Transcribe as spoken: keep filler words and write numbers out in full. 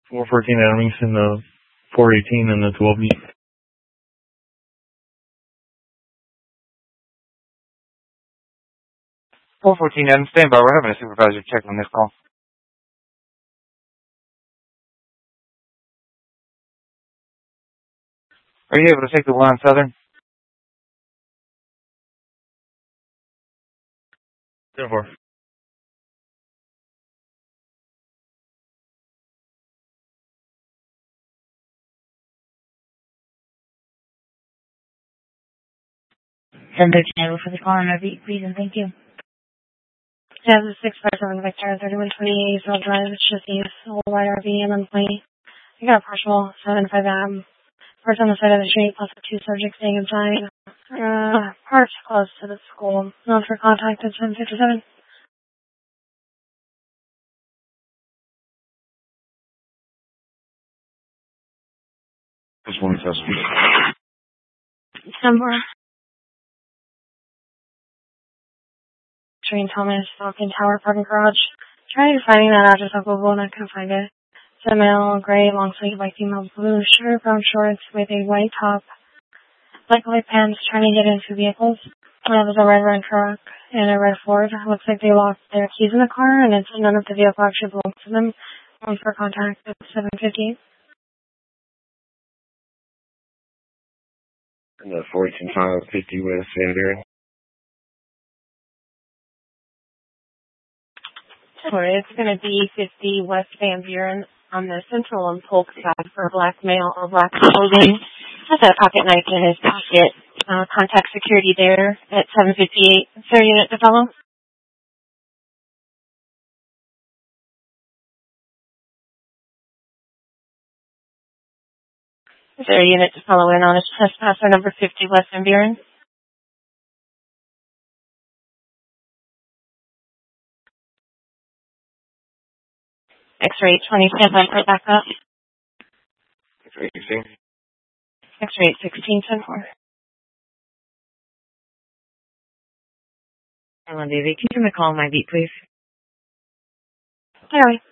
four fourteen enemies in the four eighteen and the twelve E. four fourteen Adam, stand by. We're having a supervisor check on this call. Are you able to take the line Southern? ten four. ten thirteen for the call on our beat, please, and thank you. Yeah, this is six five seven Victor, thirty-one twenty-eight, South Drive, it's just east, whole wide R V, and then play. You got a partial, seven five M. Parts on the side of the street, plus the two subjects staying inside. Uh, parts close to the school. Not for contact at seven fifty-seven. Just one suspect. Number. Train Thomas, Falcon Tower, parking garage. Trying to finding that address on Google and I couldn't find it. It's a male, gray, long sleeve, white female, blue shirt, brown shorts with a white top, black white pants, trying to get into vehicles. Uh, there's a red red truck and a red Ford. Looks like they lost their keys in the car and it's none of the vehicle actually belongs to them. One for contact at seven fifty. And the fourteen five fifty West Van Buren. Sorry, it's going to be fifty West Van Buren on the central and Polk side for black male or black clothing. Has a pocket knife in his pocket. Uh, contact security there at seven fifty-eight. Is there a unit to follow? Is there a unit to follow in on his trespasser number fifty West Van Buren? X-ray eight twenty, stand by for backup. X-ray sixteen. X-ray eight sixteen, ten four. Hello, baby. Can you give me a call on my beat, please? Sorry.